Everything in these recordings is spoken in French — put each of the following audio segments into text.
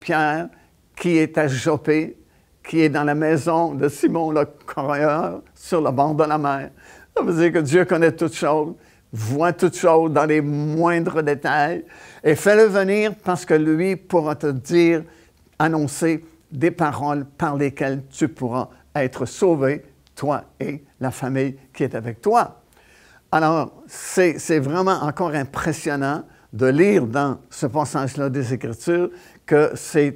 Pierre, qui est à Joppé, qui est dans la maison de Simon le Correur, sur le bord de la mer. Ça veut dire que Dieu connaît toutes choses, voit toutes choses dans les moindres détails, et fais-le venir parce que lui pourra te dire, annoncer des paroles par lesquelles tu pourras être sauvé, toi et la famille qui est avec toi. Alors, c'est vraiment encore impressionnant de lire dans ce passage-là des Écritures que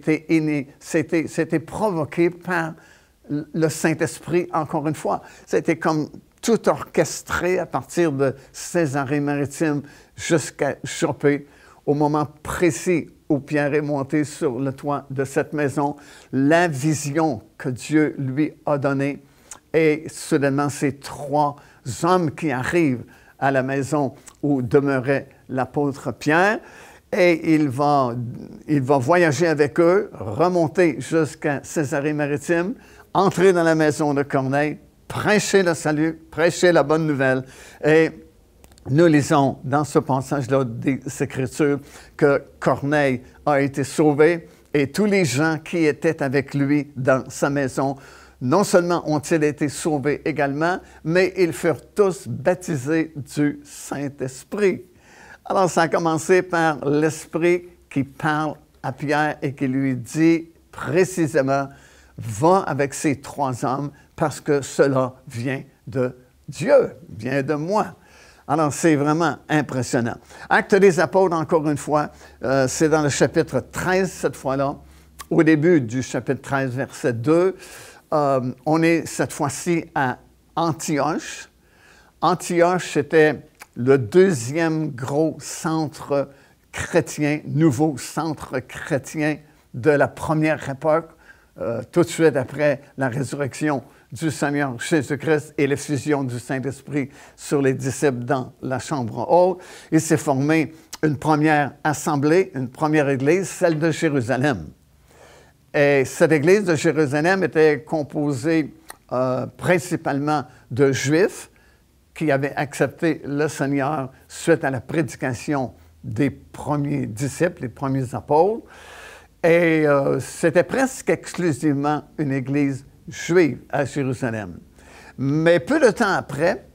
c'était provoqué par le Saint-Esprit, encore une fois. C'était comme tout orchestré à partir de Césarée-Maritime jusqu'à Joppé, au moment précis où Pierre est monté sur le toit de cette maison, la vision que Dieu lui a donnée, et soudainement ces trois hommes qui arrivent à la maison où demeurait l'apôtre Pierre, et il va voyager avec eux, remonter jusqu'à Césarée-Maritime, entrer dans la maison de Corneille, prêcher le salut, prêcher la bonne nouvelle. Et nous lisons dans ce passage-là des Écritures que Corneille a été sauvé et tous les gens qui étaient avec lui dans sa maison, non seulement ont-ils été sauvés également, mais ils furent tous baptisés du Saint-Esprit. Alors, ça a commencé par l'Esprit qui parle à Pierre et qui lui dit précisément, va avec ces trois hommes parce que cela vient de Dieu, vient de moi. Alors, c'est vraiment impressionnant. Actes des Apôtres, encore une fois, c'est dans le chapitre 13 cette fois-là, au début du chapitre 13, verset 2. On est cette fois-ci à Antioche. Antioche, c'était le deuxième gros centre chrétien, nouveau centre chrétien de la première époque, tout de suite après la résurrection du Seigneur Jésus-Christ et l'effusion du Saint-Esprit sur les disciples dans la chambre haute. Il s'est formé une première assemblée, une première église, celle de Jérusalem. Et cette église de Jérusalem était composée principalement de Juifs qui avaient accepté le Seigneur suite à la prédication des premiers disciples, les premiers apôtres. Et c'était presque exclusivement une église juive à Jérusalem. Mais peu de temps après,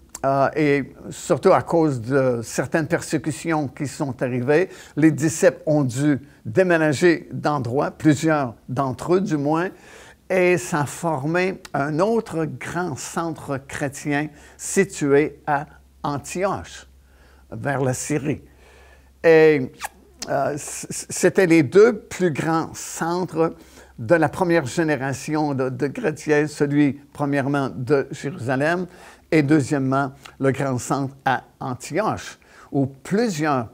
et surtout à cause de certaines persécutions qui sont arrivées, les disciples ont dû déménager d'endroit, plusieurs d'entre eux du moins, et ça a formé un autre grand centre chrétien situé à Antioche, vers la Syrie. Et c'était les deux plus grands centres de la première génération de chrétiens, celui premièrement de Jérusalem et deuxièmement le grand centre à Antioche, où plusieurs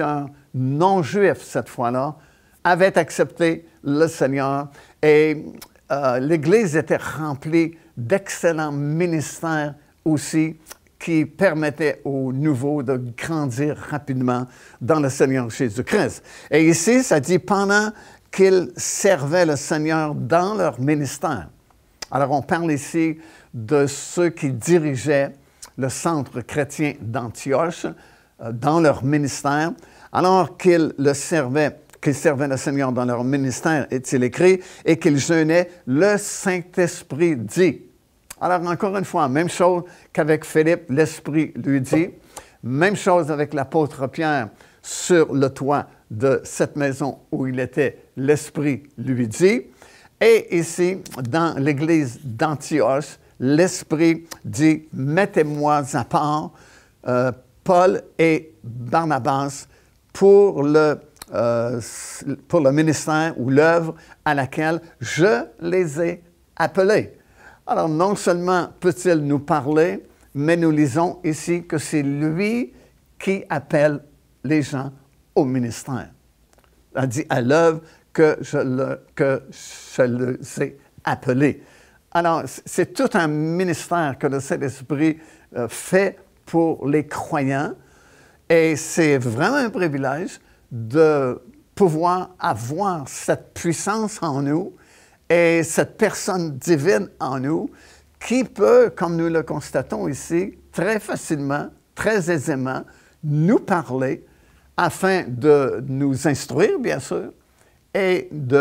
non-juifs cette fois-là avaient accepté le Seigneur et l'Église était remplie d'excellents ministères aussi qui permettaient aux nouveaux de grandir rapidement dans le Seigneur Jésus-Christ. Et ici, ça dit pendant qu'ils servaient le Seigneur dans leur ministère. Alors, on parle ici de ceux qui dirigeaient le centre chrétien d'Antioche dans leur ministère, alors qu'ils servaient le Seigneur dans leur ministère, est-il écrit, et qu'ils jeûnaient, le Saint-Esprit dit. Alors, encore une fois, même chose qu'avec Philippe, l'Esprit lui dit. Même chose avec l'apôtre Pierre sur le toit de cette maison où il était, l'Esprit lui dit. Et ici, dans l'église d'Antioche, l'Esprit dit, mettez-moi à part Paul et Barnabas pour le ministère ou l'œuvre à laquelle je les ai appelés. Alors, non seulement peut-il nous parler, mais nous lisons ici que c'est lui qui appelle les gens au ministère. Il a dit à l'œuvre que je les ai appelés. Alors, c'est tout un ministère que le Saint-Esprit fait pour les croyants et c'est vraiment un privilège de pouvoir avoir cette puissance en nous et cette personne divine en nous qui peut, comme nous le constatons ici, très facilement, très aisément, nous parler afin de nous instruire, bien sûr, et de